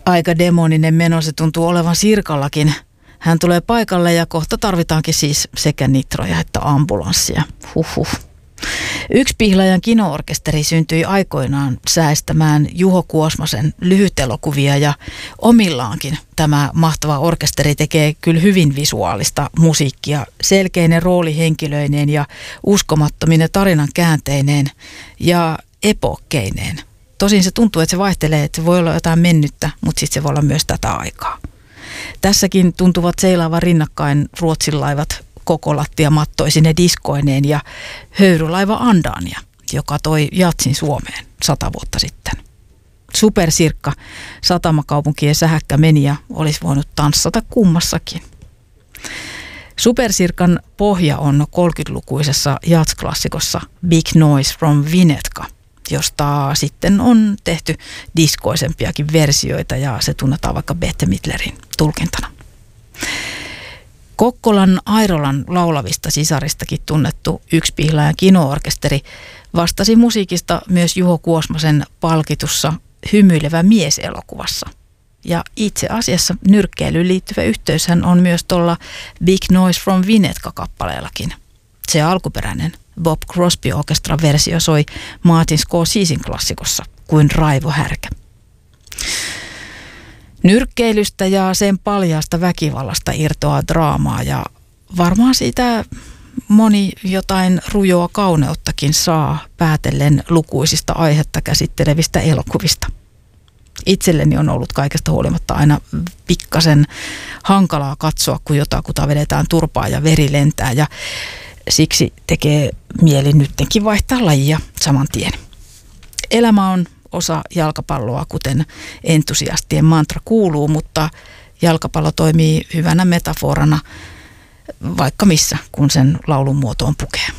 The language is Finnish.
Aika demoninen meno se tuntuu olevan Sirkallakin. Hän tulee paikalle ja kohta tarvitaankin siis sekä nitroja että ambulanssia. Huhhuh. Yksi Pihlajan kinoorkesteri syntyi aikoinaan säästämään Juho Kuosmasen lyhytelokuvia ja omillaankin tämä mahtava orkesteri tekee kyllä hyvin visuaalista musiikkia selkeinen roolihenkilöineen ja uskomattomine tarinan käänteineen ja epokkeineen. Tosin se tuntuu, että se vaihtelee, että se voi olla jotain mennyttä, mutta sitten se voi olla myös tätä aikaa. Tässäkin tuntuvat seilaavan rinnakkain Ruotsinlaivat kokolattiamattoisine diskoineen ja höyrylaiva Andania, joka toi jatsin Suomeen 100 vuotta sitten. Supersirkka, satamakaupunkien sähäkkä meni ja olisi voinut tanssata kummassakin. Supersirkan pohja on 30-lukuisessa jatsklassikossa Big Noise from Winnetka, josta sitten on tehty diskoisempiakin versioita ja se tunnetaan vaikka Bette Midlerin tulkintana. Kokkolan Airolan laulavista sisaristakin tunnettu Yksi Pihlajan kinoorkesteri vastasi musiikista myös Juho Kuosmasen palkitussa Hymyilevä mies -elokuvassa. Ja itse asiassa nyrkkeilyyn liittyvä yhteyshän on myös tuolla Big Noise from Winnetka-kappaleellakin. Se alkuperäinen Bob Crosby Orchestran versio soi Martin Scorsesen klassikossa kuin raivohärkä. Nyrkkeilystä ja sen paljaasta väkivallasta irtoaa draamaa ja varmaan siitä moni jotain rujoa kauneuttakin saa päätellen lukuisista aihetta käsittelevistä elokuvista. Itselleni on ollut kaikesta huolimatta aina pikkasen hankalaa katsoa, kun jotakuta vedetään turpaa ja veri lentää ja siksi tekee mieli nyttenkin vaihtaa lajia saman tien. Elämä on osa jalkapalloa, kuten entusiastien mantra kuuluu, mutta jalkapallo toimii hyvänä metaforana vaikka missä, kun sen laulun muotoon pukee.